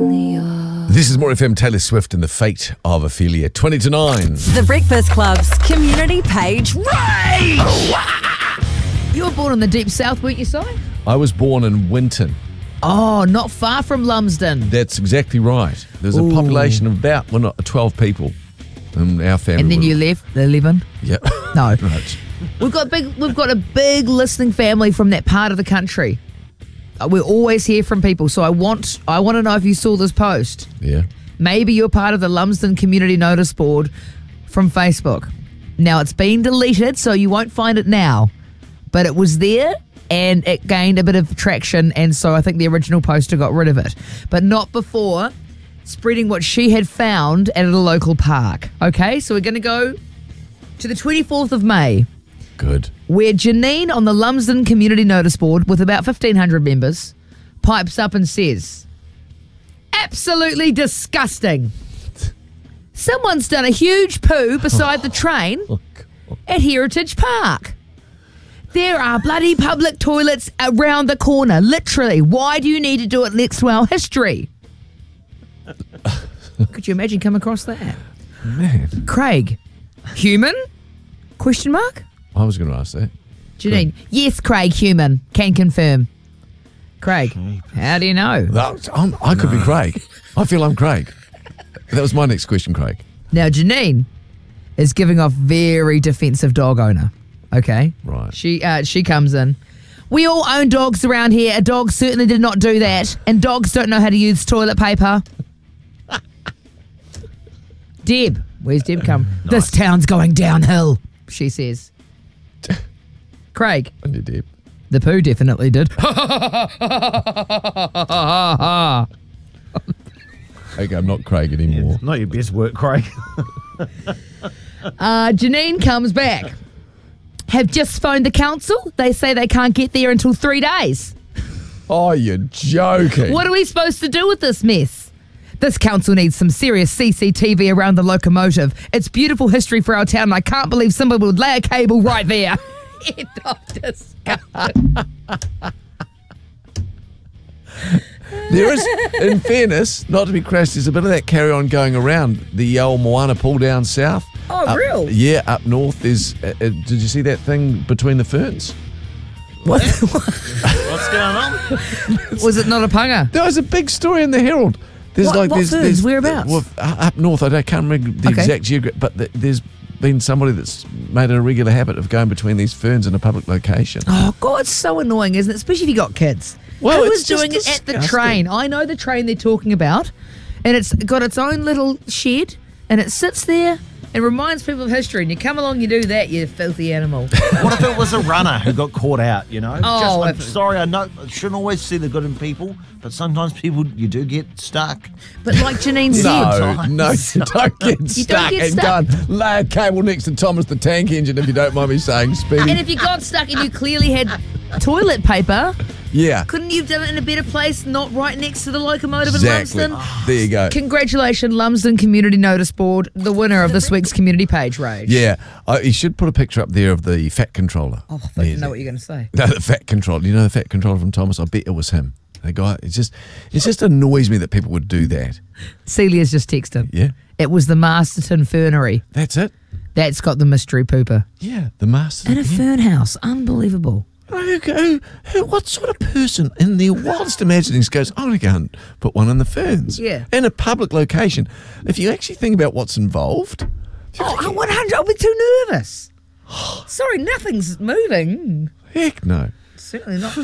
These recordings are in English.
This is More FM, Taylor Swift and the Fate of Ophelia. 20 to 9. The Breakfast Club's community page rage. You were born in the deep south, weren't you, Si? I was born in Winton. Oh, not far from Lumsden. That's exactly right. There's a population of about 12 people in our family. And then you left 11? Yeah. No. Right. We've got a big listening family from that part of the country. We always hear from people, so I want to know if you saw this post. Yeah. Maybe you're part of the Lumsden Community Notice Board from Facebook. Now, it's been deleted, so you won't find it now. But it was there, and it gained a bit of traction, and so I think the original poster got rid of it. But not before spreading what she had found at a local park. Okay, so we're going to go to the 24th of May. Good. Where Janine on the Lumsden Community Notice Board, with about 1,500 members, pipes up and says, absolutely disgusting. Someone's done a huge poo beside the train at Heritage Park. There are bloody public toilets around the corner, literally. Why do you need to do it next to our history? Could you imagine coming across that? Man. Craig, human? Question mark? I was going to ask that. Janine, yes, Craig, human. Can confirm. Craig, how do you know? I could be Craig. I feel I'm Craig. That was my next question, Craig. Now, Janine is giving off very defensive dog owner. Okay? Right. She comes in. We all own dogs around here. A dog certainly did not do that. And dogs don't know how to use toilet paper. Deb. Where's Deb come? Nice. This town's going downhill, she says. Craig. And you, Deb. The poo definitely did. Okay, I'm not Craig anymore. Yeah, not your best work, Craig. Janine comes back. Have just phoned the council. They say they can't get there until 3 days. Oh, you're joking. What are we supposed to do with this mess? This council needs some serious CCTV around the locomotive. It's beautiful history for our town, and I can't believe somebody would lay a cable right there. End of discussion. There is, in fairness, not to be crass, there's a bit of that carry on going around. The old Moana pull down south. Oh, real? Yeah, up north there's, did you see that thing between the ferns? What's going on? Was it not a punga? There was a big story in the Herald. There's what ferns? Whereabouts? Well, up north, I can't remember the exact geography, but there's been somebody that's made it a regular habit of going between these ferns in a public location. Oh, God, it's so annoying, isn't it? Especially if you got kids. Well, Who it's is doing it at the train? I know the train they're talking about, and it's got its own little shed, and it sits there and reminds people of history. And you come along, you do that, you filthy animal. What if it was a runner who got caught out, you know? Oh, I'm sorry, I know I shouldn't always see the good in people, but sometimes people, you do get stuck. But like Janine said... No, you don't get stuck. And go and lay a cable next to Thomas the Tank Engine, if you don't mind me saying, Speedy. And if you got stuck and you clearly had toilet paper... Yeah. Couldn't you have done it in a better place, not right next to the locomotive exactly. in Lumsden? There you go. Congratulations, Lumsden Community Notice Board, the winner of this week's community page rage. Yeah. You should put a picture up there of the fat controller. Oh, I didn't know what you're going to say. No, the fat controller. You know the fat controller from Thomas? I bet it was him. The guy, it just annoys me that people would do that. Celia's just texted. Yeah. It was the Masterton Fernery. That's it? That's got the mystery pooper. Yeah, the Masterton. In a fern house. Unbelievable. What sort of person in their wildest imaginings goes, I'm going to go and put one in the ferns? Yeah. In a public location. If you actually think about what's involved. Oh, 100. I'll be too nervous. Sorry, nothing's moving. Heck no. Certainly not.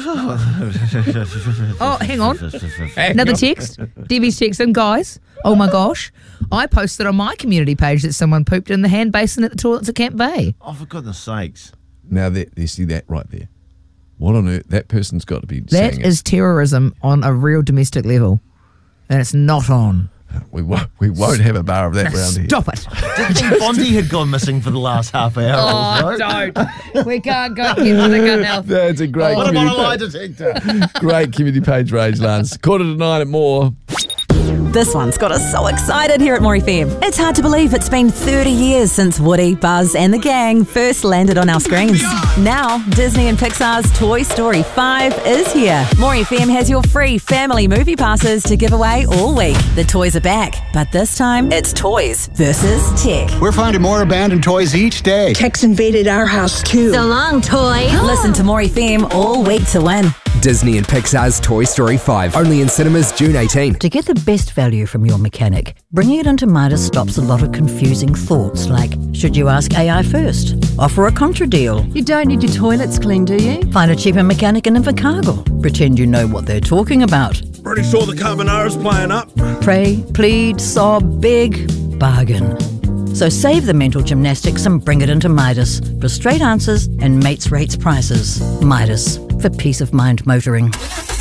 Oh, hang on. Another text. Debbie's texting, guys. Oh my gosh. I posted on my community page that someone pooped in the hand basin at the toilets at Camp Bay. Oh, for goodness sakes. Now, you see that right there. What on earth? That person's got to be saying That is terrorism on a real domestic level. And it's not on. We won't have a bar of that round here. Stop it. Did you think Bondi had gone missing for the last half hour? Oh, don't. We can't go into the gun now. That's a great What about a community lie detector? Great community page rage, Lance. 8:45 at More. This one's got us so excited here at More FM. It's hard to believe it's been 30 years since Woody, Buzz and the gang first landed on our screens. Now, Disney and Pixar's Toy Story 5 is here. More FM has your free family movie passes to give away all week. The toys are back, but this time it's toys versus tech. We're finding more abandoned toys each day. Tech's invaded our house too. So long, toy. Listen to More FM all week to win. Disney and Pixar's Toy Story 5, only in cinemas June 18. To get the best value from your mechanic, bringing it into Midas stops a lot of confusing thoughts like, should you ask AI first? Offer a contra deal. You don't need your toilets cleaned, do you? Find a cheaper mechanic in Invercargill. Pretend you know what they're talking about. Pretty sure the carbonara's playing up. Pray, plead, sob, beg, bargain. So save the mental gymnastics and bring it into Midas for straight answers and mates rates prices. Midas, for peace of mind motoring.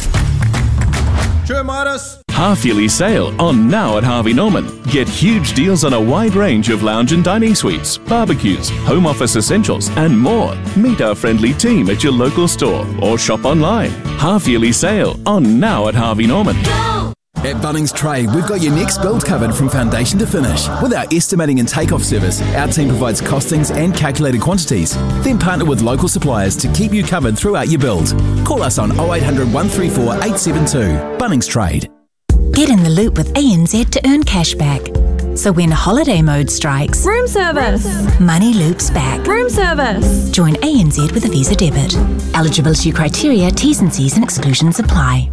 Sure, Midas. Half-yearly sale on now at Harvey Norman. Get huge deals on a wide range of lounge and dining suites, barbecues, home office essentials and more. Meet our friendly team at your local store or shop online. Half-yearly sale on now at Harvey Norman. At Bunnings Trade, we've got your next build covered from foundation to finish. With our estimating and takeoff service, our team provides costings and calculated quantities. Then partner with local suppliers to keep you covered throughout your build. Call us on 0800 134 872. Bunnings Trade. Get in the loop with ANZ to earn cash back. So when holiday mode strikes, room service, money loops back. Room service. Join ANZ with a Visa debit. Eligibility criteria, T's and C's and exclusions apply.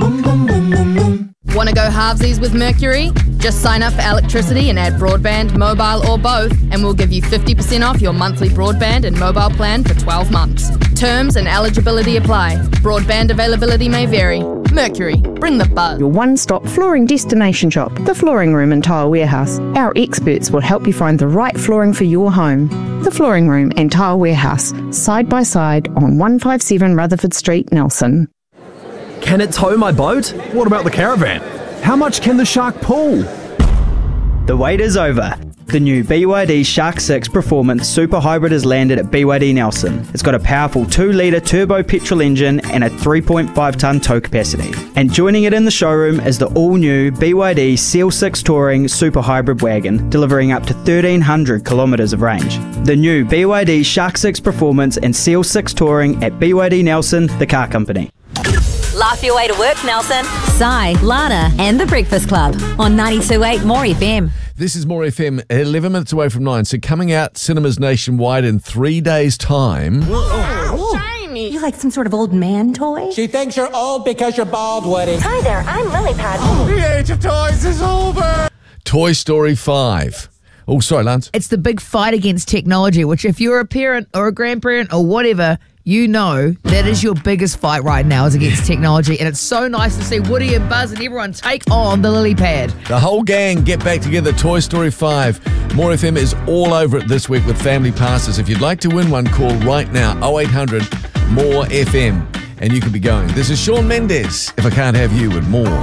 Want to go halvesies with Mercury? Just sign up for electricity and add broadband, mobile or both, and we'll give you 50% off your monthly broadband and mobile plan for 12 months. Terms and eligibility apply. Broadband availability may vary. Mercury, bring the buzz. Your one-stop flooring destination shop, The Flooring Room and Tile Warehouse. Our experts will help you find the right flooring for your home. The Flooring Room and Tile Warehouse, side by side on 157 Rutherford Street, Nelson. Can it tow my boat? What about the caravan? How much can the Shark pull? The wait is over. The new BYD Shark 6 Performance Super Hybrid has landed at BYD Nelson. It's got a powerful 2-litre turbo petrol engine and a 3.5-tonne tow capacity. And joining it in the showroom is the all-new BYD Seal 6 Touring Super Hybrid Wagon, delivering up to 1,300 kilometres of range. The new BYD Shark 6 Performance and Seal 6 Touring at BYD Nelson, the car company. Laugh your way to work, Nelson. Sai, Lana and The Breakfast Club on 92.8 More FM. This is More FM, 11 minutes away from 9. So coming out cinemas nationwide in 3 days' time. Shiny. You like some sort of old man toy? She thinks you're old because you're bald, Woody. Hi there, I'm Lilypad. The age of toys is over. Toy Story 5. Oh, sorry, Lance. It's the big fight against technology, which if you're a parent or a grandparent or whatever, you know that is your biggest fight right now is against technology. And it's so nice to see Woody and Buzz and everyone take on the lily pad. The whole gang get back together, Toy Story 5. More FM is all over it this week with family passes. If you'd like to win one, call right now, 0800 MORE FM, and you could be going. This is Shawn Mendes, If I Can't Have You, with more.